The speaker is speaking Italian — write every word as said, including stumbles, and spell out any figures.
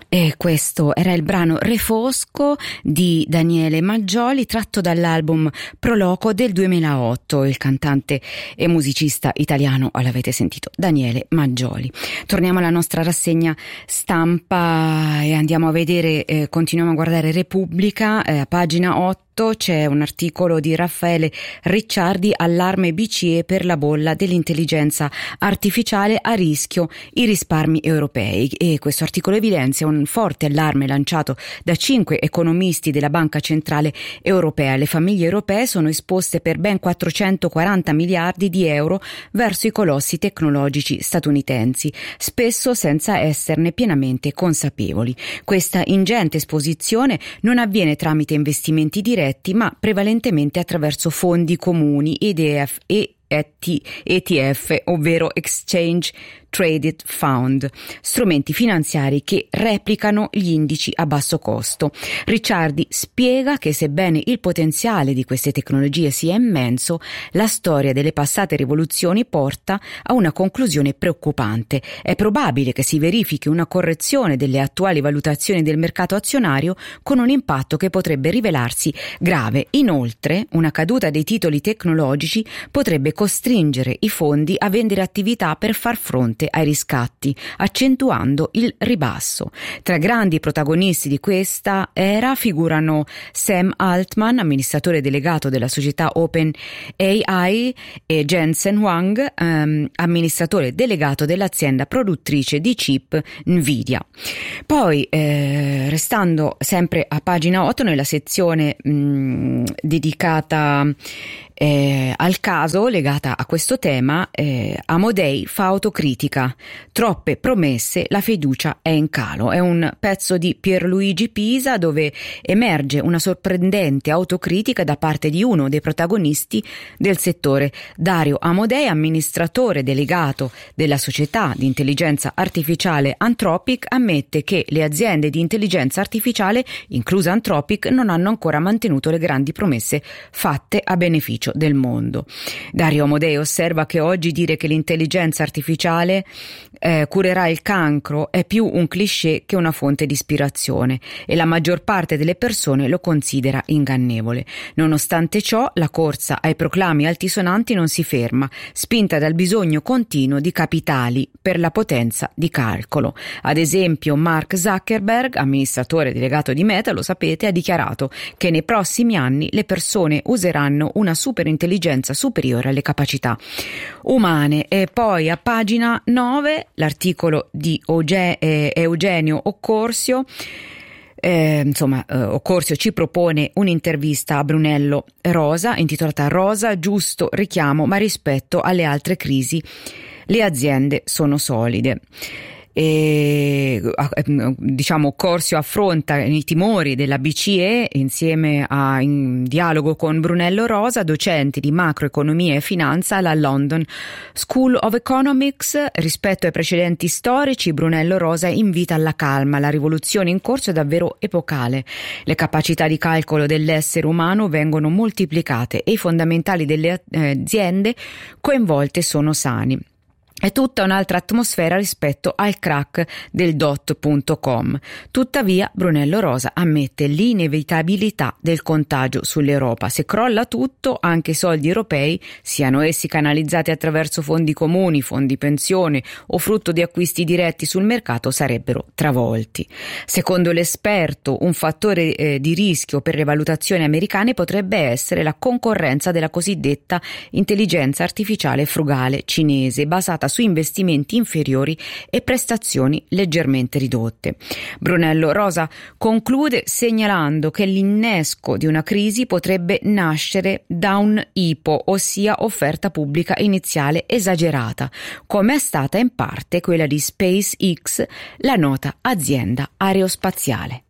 E questo era il brano Re Fosco di Daniele Maggioli, tratto dall'album Proloco del duemilaotto. Il cantante e musicista italiano, l'avete sentito, Daniele Maggioli. Torniamo alla nostra rassegna stampa e andiamo a vedere, eh, continuiamo a guardare Repubblica, eh, a pagina otto. C'è un articolo di Raffaele Ricciardi, allarme B C E per la bolla dell'intelligenza artificiale, a rischio i risparmi europei, e questo articolo evidenzia un forte allarme lanciato da cinque economisti della Banca Centrale Europea. Le famiglie europee sono esposte per ben quattrocentoquaranta miliardi di euro verso i colossi tecnologici statunitensi, spesso senza esserne pienamente consapevoli. Questa ingente esposizione non avviene tramite investimenti diretti, ma prevalentemente attraverso fondi comuni ed E T F, ovvero Exchange Traded Fund, strumenti finanziari che replicano gli indici a basso costo. Ricciardi spiega che sebbene il potenziale di queste tecnologie sia immenso, la storia delle passate rivoluzioni porta a una conclusione preoccupante. È probabile che si verifichi una correzione delle attuali valutazioni del mercato azionario, con un impatto che potrebbe rivelarsi grave. Inoltre, una caduta dei titoli tecnologici potrebbe costringere i fondi a vendere attività per far fronte ai riscatti, accentuando il ribasso. Tra i grandi protagonisti di questa era figurano Sam Altman, amministratore delegato della società OpenAI, e Jensen Huang, ehm, amministratore delegato dell'azienda produttrice di chip Nvidia. Poi, eh, restando sempre a pagina otto, nella sezione mh, dedicata Eh, al caso legata a questo tema, eh, Amodei fa autocritica, troppe promesse, la fiducia è in calo. È un pezzo di Pierluigi Pisa dove emerge una sorprendente autocritica da parte di uno dei protagonisti del settore. Dario Amodei, amministratore delegato della società di intelligenza artificiale Anthropic, ammette che le aziende di intelligenza artificiale, inclusa Anthropic, non hanno ancora mantenuto le grandi promesse fatte a beneficio del mondo. Dario Amodei osserva che oggi dire che l'intelligenza artificiale eh, curerà il cancro è più un cliché che una fonte di ispirazione, e la maggior parte delle persone lo considera ingannevole. Nonostante ciò, la corsa ai proclami altisonanti non si ferma, spinta dal bisogno continuo di capitali per la potenza di calcolo. Ad esempio, Mark Zuckerberg, amministratore delegato di Meta, lo sapete, ha dichiarato che nei prossimi anni le persone useranno una super intelligenza superiore alle capacità umane. E poi a pagina nove l'articolo di Euge- eh, Eugenio Occorsio. Eh, insomma, eh, Occorsio ci propone un'intervista a Brunello Rosa intitolata Rosa, giusto richiamo, ma rispetto alle altre crisi le aziende sono solide. E, diciamo, Occorsio affronta i timori della B C E insieme a in dialogo con Brunello Rosa, docente di macroeconomia e finanza alla London School of Economics. Rispetto ai precedenti storici, Brunello Rosa invita alla calma. La rivoluzione in corso è davvero epocale. Le capacità di calcolo dell'essere umano vengono moltiplicate e i fondamentali delle aziende coinvolte sono sani. È tutta un'altra atmosfera rispetto al crack del dot punto com. Tuttavia, Brunello Rosa ammette l'inevitabilità del contagio sull'Europa. Se crolla tutto, anche i soldi europei, siano essi canalizzati attraverso fondi comuni, fondi pensione o frutto di acquisti diretti sul mercato, sarebbero travolti. Secondo l'esperto, un fattore eh, di rischio per le valutazioni americane potrebbe essere la concorrenza della cosiddetta intelligenza artificiale frugale cinese, basata su investimenti inferiori e prestazioni leggermente ridotte. Brunello Rosa conclude segnalando che l'innesco di una crisi potrebbe nascere da un I P O, ossia offerta pubblica iniziale esagerata, come è stata in parte quella di SpaceX, la nota azienda aerospaziale.